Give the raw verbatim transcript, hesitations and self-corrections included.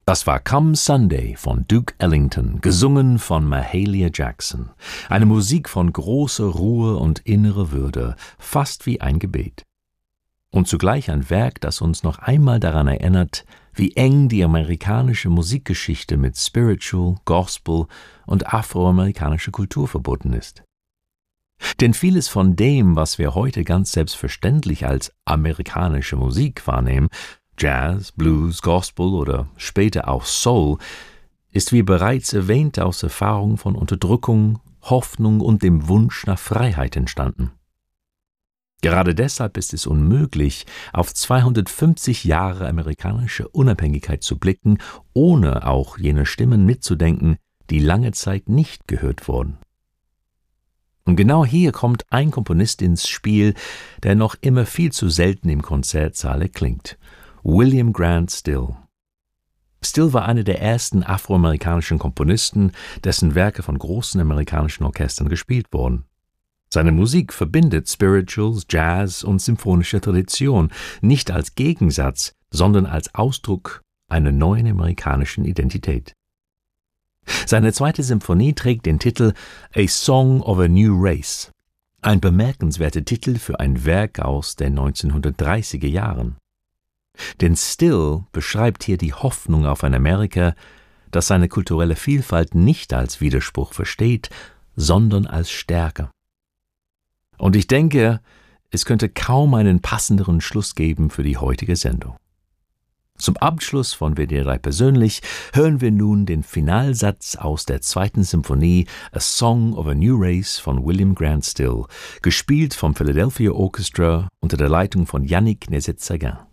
Das war Come Sunday von Duke Ellington, gesungen von Mahalia Jackson. Eine Musik von großer Ruhe und innerer Würde, fast wie ein Gebet. Und zugleich ein Werk, das uns noch einmal daran erinnert, wie eng die amerikanische Musikgeschichte mit Spiritual, Gospel und afroamerikanischer Kultur verbunden ist. Denn vieles von dem, was wir heute ganz selbstverständlich als amerikanische Musik wahrnehmen, Jazz, Blues, Gospel oder später auch Soul, ist wie bereits erwähnt aus Erfahrung von Unterdrückung, Hoffnung und dem Wunsch nach Freiheit entstanden. Gerade deshalb ist es unmöglich, auf zweihundertfünfzig Jahre amerikanische Unabhängigkeit zu blicken, ohne auch jene Stimmen mitzudenken, die lange Zeit nicht gehört wurden. Und genau hier kommt ein Komponist ins Spiel, der noch immer viel zu selten im Konzertsaal erklingt: William Grant Still. Still war einer der ersten afroamerikanischen Komponisten, dessen Werke von großen amerikanischen Orchestern gespielt wurden. Seine Musik verbindet Spirituals, Jazz und symphonische Tradition, nicht als Gegensatz, sondern als Ausdruck einer neuen amerikanischen Identität. Seine zweite Symphonie trägt den Titel A Song of a New Race, ein bemerkenswerter Titel für ein Werk aus den neunzehnhundertdreißiger Jahren. Denn Still beschreibt hier die Hoffnung auf ein Amerika, das seine kulturelle Vielfalt nicht als Widerspruch versteht, sondern als Stärke. Und ich denke, es könnte kaum einen passenderen Schluss geben für die heutige Sendung. Zum Abschluss von W D R drei persönlich hören wir nun den Finalsatz aus der zweiten Symphonie A Song of a New Race von William Grant Still, gespielt vom Philadelphia Orchestra unter der Leitung von Yannick Nézet-Séguin.